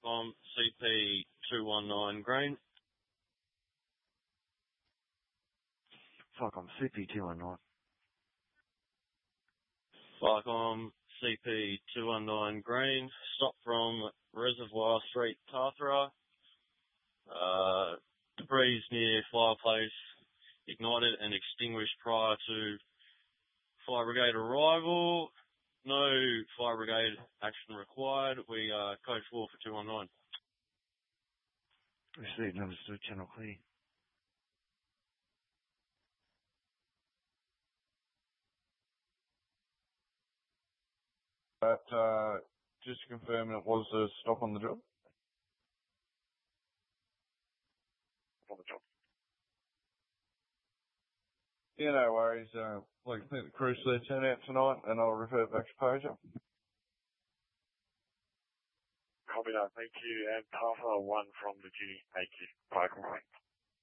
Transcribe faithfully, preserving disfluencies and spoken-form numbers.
Falcom C P two one nine green. Falcom C P two one nine. Falcom C P two one nine green. Stop from Reservoir Street, Tathra. Uh, debris near fireplace ignited and extinguished prior to fire brigade arrival. No fire brigade action required. We are uh, code four for two one nine. Received, understood, channel clear. But uh, just to confirm, it was a stop on the job? On the job. Yeah, no worries. Uh, like, I think the crew's there turn out tonight, and I'll revert back to Poja. Copy that, thank you. And Papa one from the duty, thank you. Bye,